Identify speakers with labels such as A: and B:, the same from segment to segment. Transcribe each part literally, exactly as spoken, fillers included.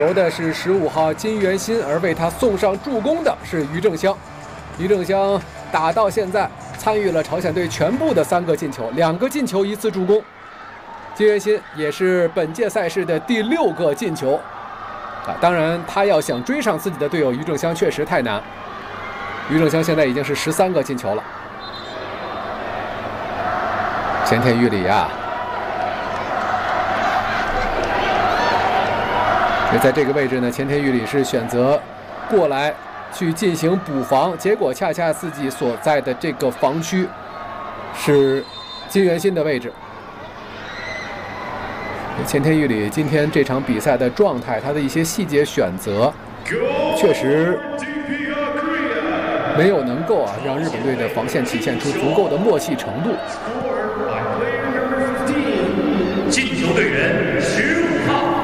A: 球的是十五号金元新，而为他送上助攻的是于正湘。于正湘打到现在参与了朝鲜队全部的三个进球，两个进球一次助攻。金元新也是本届赛事的第六个进球啊！当然，他要想追上自己的队友于正湘确实太难。于正湘现在已经是十三个进球了。前田裕理啊！ 在这个位置呢，前田裕理是选择过来去进行补防，结果恰恰自己所在的这个防区是金元新的位置。前田裕理今天这场比赛的状态，他的一些细节选择，确实没有能够啊让日本队的防线体现出足够的默契程度。
B: 进球队员十五号。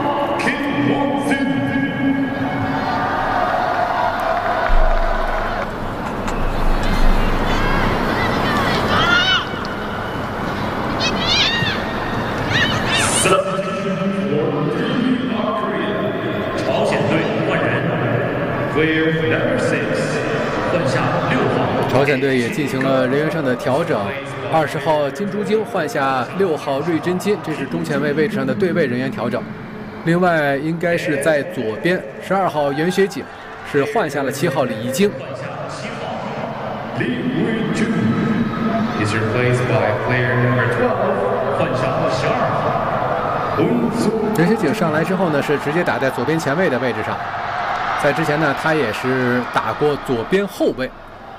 B: 朝鲜队换人 ，Player number six 换下六号。
A: 朝鲜队也进行了人员上的调整，二十号金珠京换下六号瑞真金，这是中前卫位置上的对位人员调整。另外，应该是在左边十二号袁学景是换下了七号李义京。
B: 李义京 is replaced by player number twelve 换下十二号。
A: 袁学景上来之后呢，是直接打在左边前卫的位置上。在之前呢，他也是打过左边后卫。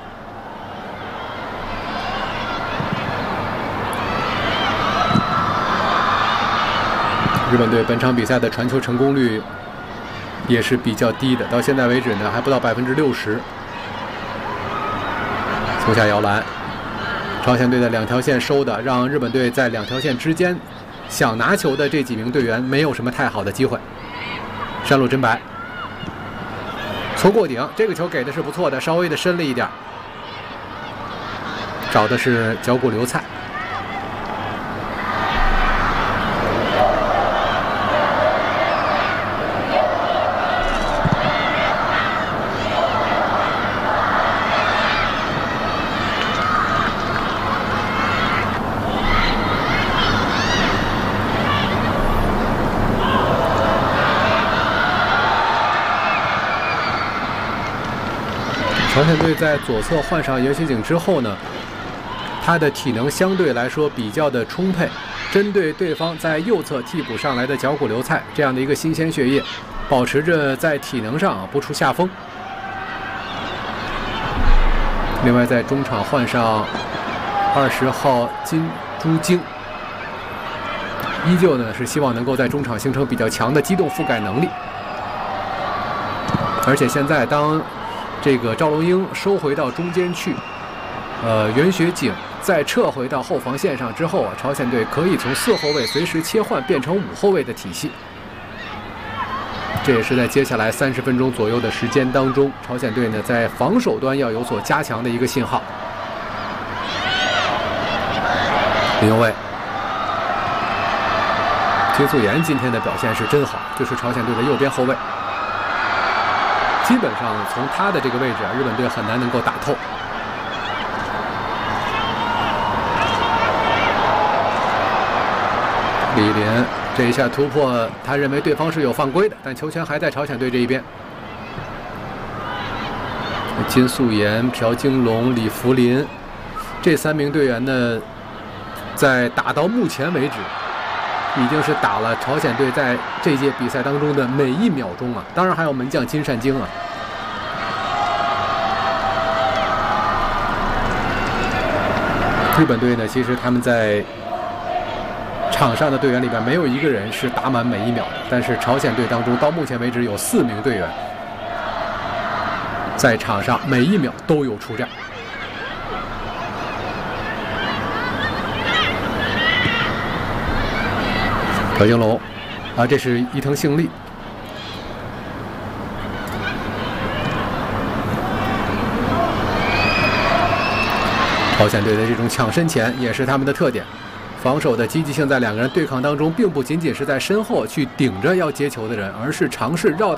A: 日本队本场比赛的传球成功率也是比较低的，到现在为止呢，还不到百分之六十。从下摇篮，朝鲜队的两条线收的，让日本队在两条线之间。 想拿球的这几名队员没有什么太好的机会。山路真白，搓过顶，这个球给的是不错的，稍微的深了一点，找的是脚骨流菜。朝鲜队在左侧换上袁学景之后呢，他的体能相对来说比较的充沛，针对对方在右侧替补上来的脚骨流菜这样的一个新鲜血液，保持着在体能上啊不出下风。另外，在中场换上二十号金珠京，依旧呢是希望能够在中场形成比较强的机动覆盖能力，而且现在当。 这个赵龙英收回到中间去，呃，袁学景再撤回到后防线上之后啊，朝鲜队可以从四后卫随时切换变成五后卫的体系。这也是在接下来三十分钟左右的时间当中，朝鲜队呢在防守端要有所加强的一个信号。林右卫，金素妍今天的表现是真好，就是朝鲜队的右边后卫。 基本上从他的这个位置啊，日本队很难能够打透。李林这一下突破，他认为对方是有犯规的，但球权还在朝鲜队这一边。金素妍、朴京龙、李福林这三名队员呢，在打到目前为止，已经是打了朝鲜队在这届比赛当中的每一秒钟啊！当然还有门将金善京啊。日本队呢，其实他们在场上的队员里边没有一个人是打满每一秒的，但是朝鲜队当中到目前为止有四名队员在场上每一秒都有出战。朴京龙，啊，这是伊藤幸利。朝鲜队的这种抢身前也是他们的特点。 防守的积极性在两个人对抗当中，并不仅仅是在身后去顶着要接球的人，而是尝试绕。